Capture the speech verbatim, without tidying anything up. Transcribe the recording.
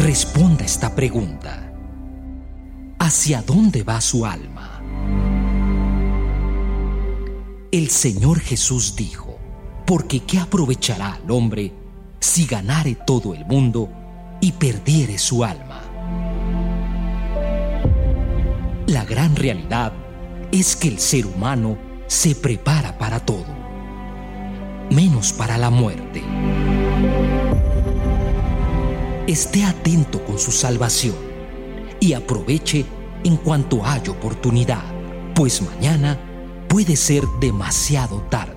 Responda esta pregunta. ¿Hacia dónde va su alma? El Señor Jesús dijo: porque ¿qué aprovechará al hombre si ganare todo el mundo y perdiere su alma? La gran realidad es que el ser humano se prepara para todo, menos para la muerte. Esté atento con su salvación y aproveche en cuanto haya oportunidad, pues mañana puede ser demasiado tarde.